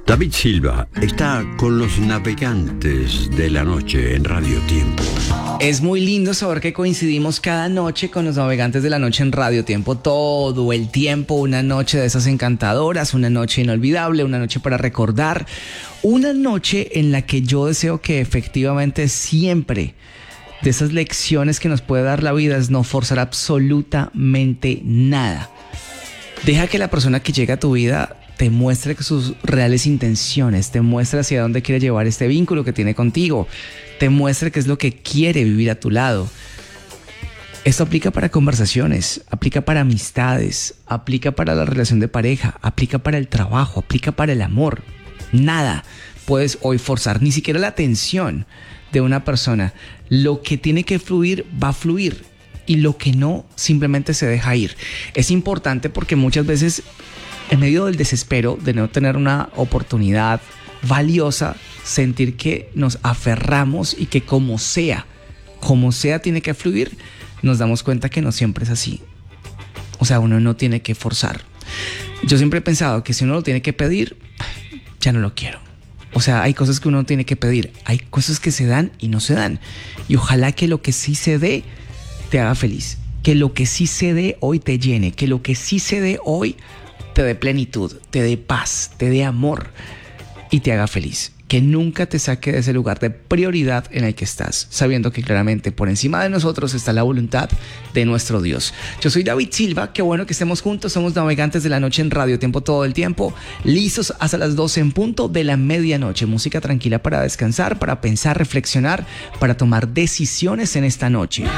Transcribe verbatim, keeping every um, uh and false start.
David Silva está con los navegantes de la noche en Radio Tiempo. Es muy lindo saber que coincidimos cada noche con los navegantes de la noche en Radio Tiempo, todo el tiempo, una noche de esas encantadoras, una noche inolvidable, una noche para recordar, una noche en la que yo deseo que efectivamente siempre de esas lecciones que nos puede dar la vida es no forzar absolutamente nada. Deja que la persona que llega a tu vida te muestre sus reales intenciones, te muestre hacia dónde quiere llevar este vínculo que tiene contigo, te muestre qué es lo que quiere vivir a tu lado. Esto aplica para conversaciones, aplica para amistades, aplica para la relación de pareja, aplica para el trabajo, aplica para el amor. Nada puedes hoy forzar, ni siquiera la atención de una persona. Lo que tiene que fluir va a fluir y lo que no simplemente se deja ir. Es importante porque muchas veces en medio del desespero de no tener una oportunidad valiosa, sentir que nos aferramos y que como sea, como sea tiene que fluir, nos damos cuenta que no siempre es así. O sea, uno no tiene que forzar. Yo siempre he pensado que si uno lo tiene que pedir, ya no lo quiero. O sea, hay cosas que uno tiene que pedir, hay cosas que se dan y no se dan. Y ojalá que lo que sí se dé te haga feliz, que lo que sí se dé hoy te llene, que lo que sí se dé hoy te dé plenitud, te dé paz, te dé amor y te haga feliz. Que nunca te saque de ese lugar de prioridad en el que estás, sabiendo que claramente por encima de nosotros está la voluntad de nuestro Dios. Yo soy David Silva, qué bueno que estemos juntos, somos navegantes de la noche en Radio Tiempo todo el tiempo, listos hasta las doce en punto de la medianoche. Música tranquila para descansar, para pensar, reflexionar, para tomar decisiones en esta noche.